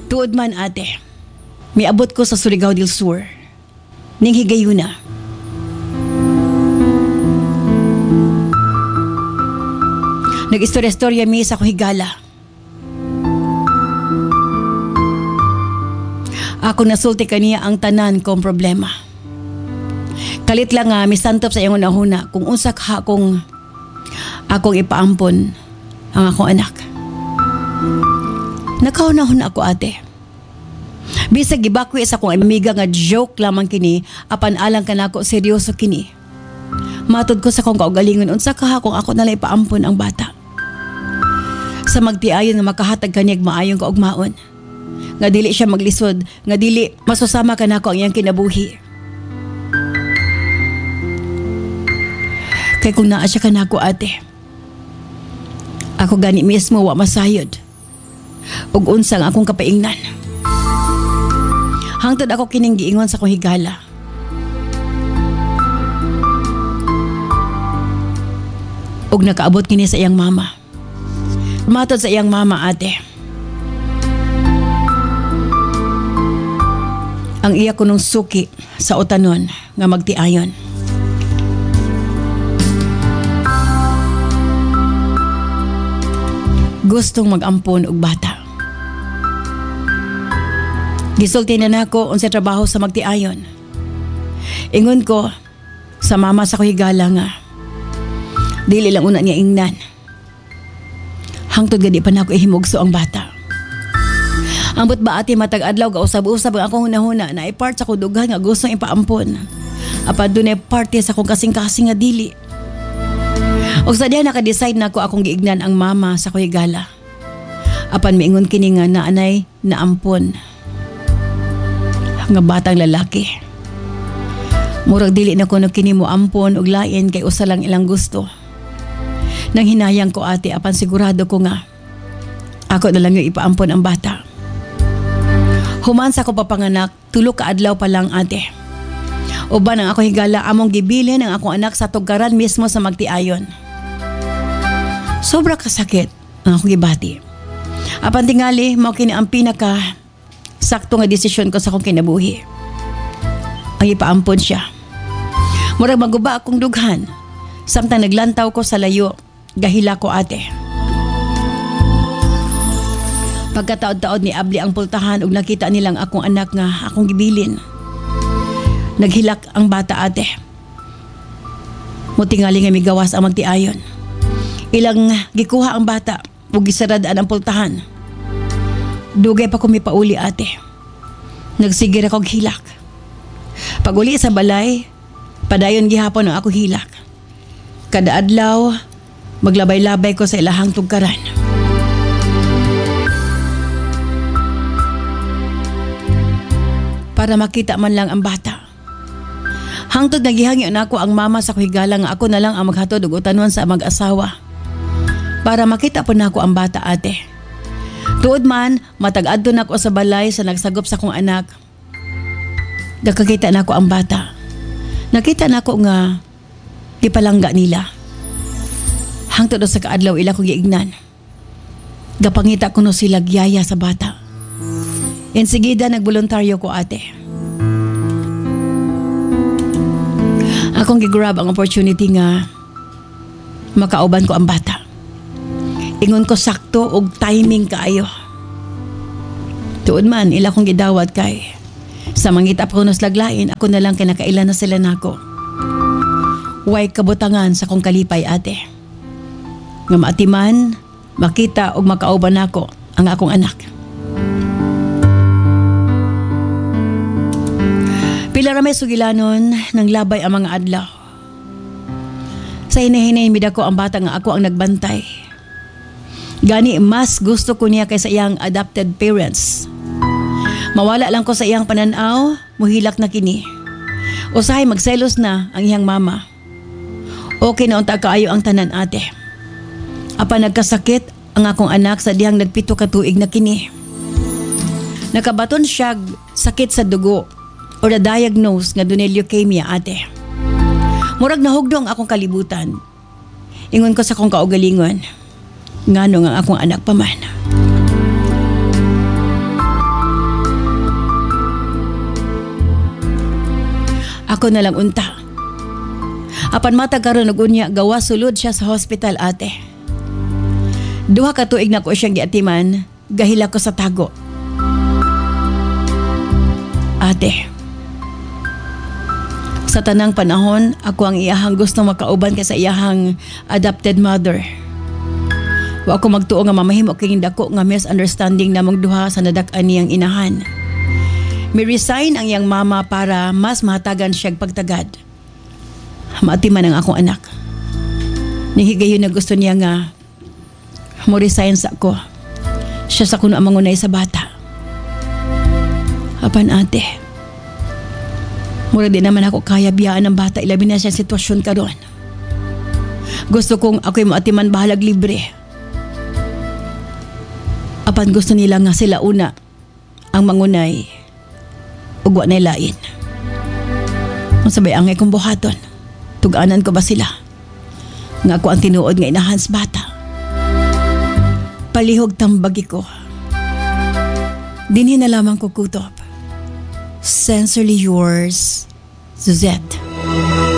Tuod man ate, miabot ko sa Surigao del Sur. Ning higayuna. Nag-istorya-istorya mi sa akong higala. Ako nasulti kaniya ang tanan kong problema. Kalit lang nga misantop sa iyong unahuna kung unsa ka akong ipaampon ang akong anak. Nakaunahon ako ate. Bisag gibakwi sa akong amiga nga joke lamang kini apan alang kanako seryoso kini. Matod ko sa akong kaugalingon unsa ka kung ako nalang ipaampon ang bata. Sa magtiayon nga makahatag kaniyag maayong kaugmaon. Nga dili siya maglisod, nga dili masusama kanako ang iyang kinabuhi. Kay kung naa siya kanako ate, ako gani mismo wa masayod ug unsang akong kapaingnan. Hangtod ako kining giingon sa akong higala. Ug nakaabot kini sa iyang mama. Matod sa iyang mama ate, ang iya kunong suki sa utanon nga magtiayon. Gustong mag-ampon og bata. Gisulti na nako unsa trabaho sa magtiayon. Ingon ko sa mama sa kuhigala nga dili lang una niya ingnan. Hangtod gadi pa nako ihimugso ang bata. Ambot ba ati matag adlaw ga usab-usab ang akong hunahuna na i-part sa kudugan nga gustong ipaampon. Apan dunay parte sa akong kasing-kasing nga dili. Og sa diha naka-decide nako akong giignan ang mama sa kuhigala. Apan miingon kini nga naanay naampon nga batang lalaki. Murag dili na kuno kini mo ampon og lain kay usa lang ilang gusto. Nang hinayang ko ate apan sigurado ko nga ako na lang yung ipaampon ang bata. Human sa ko papanganak, 3 ka adlaw pa lang ate. Uban ang ako higala among gibilin ang akong anak sa tugaran mismo sa magtiayon. Sobra kasakit ang akong gibati. Apan tingali mao kini ang pinaka sakto nga desisyon ko sa akong kinabuhi. Ang ipaampon siya. Murag maguba akong dughan. Samtang naglantaw ko sa layo, gahila ko ate. Pagkataod-taod ni abli ang pultahan ug nakita nilang akong anak nga akong gibilin. Naghilak ang bata ate. Mutingali nga migawas ang magtiayon. Ilang gikuha ang bata ug gisaradaan ang pultahan. Dugay pa ko mipauli ate. Nagsigir akong hilak. Pag uli sa balay, padayon gihapon ang ako hilak. Kada adlaw, maglabay-labay ko sa ilahang tugkaran. Para makita man lang ang bata. Hangtod nagihangyo na ako ang mama sa kuhigala nga ako na lang ang maghatod og utanon sa mag-asawa. Para makita po na ako ang bata ate. Tuod man, matag-adto na ako sa balay sa nagsagop sa kong anak. Nakakita na ako ang bata. Nakita na ako nga gipalangga nila. Hangtod sa kaadlaw ila ko giignan. Gapangita ko no sila gyaya sa bata. Insigida nagboluntaryo ko ate. Akong gigrab ang opportunity nga makauban ko ang bata. Ingon ko sakto og timing kaayo. Tuod man ila kong gidawat kay sa mangita pa kunos laglain ako na lang kinakailan na sila nako. Way kabutangan sa kong kalipay ate. Nga maatiman, makita og makauban nako ang akong anak. Pila ra may sugilanon nang labay ang mga adlaw. Sa hinahinay midako ang bata nga ako ang nagbantay. Gani mas gusto ko niya kaysa iyang adopted parents. Mawala lang ko sa iyang pananaw, muhilak na kini. Usahay magselos na ang iyang mama. Okay na unta kaayo ang tanan ate. Apa nagkasakit ang akong anak sa dihang nagpito ka tuig na kini. Nakabaton siya sakit sa dugo o na-diagnose nga dunay leukemia ate. Murag nahugdo ang akong kalibutan. Ingon ko sa akong kaugalingon. Ngano nga akong anak pa man. Ako na lang unta. Apan matag karon og unya gawa sulod siya sa hospital ate. 2 ka tuig na ko siyang giatiman, gahila ko sa tago. Ate, sa tanang panahon, ako ang iyahang gusto makauban kay sa iyahang adopted mother. Wa ako magtuo nga mamahimo kini dako nga misunderstanding namong duha sa nadak-an niyang inahan. Mi-resign ang iyang mama para mas mahatagan siyang pagtagad. Maatiman ang akong anak. Nihigayon na gusto niya nga mo resign sa ako. Siya sa kuno ang mangunay sa bata. Apan ate, mura di naman ako kaya biyaan ng bata, ilabi na siya sitwasyon karon. Gusto kong ako'y maatiman bahalag libre. Apan gusto nila nga sila una ang mangunay ug wa nay lain. Ang sabay angay kong buhaton, tuganan ko ba sila? Nga ako ang tinuod nga inahan sa bata. Palihog tambagi ko. Dinhi na lamang ko kutob. Sincerely yours, Suzette.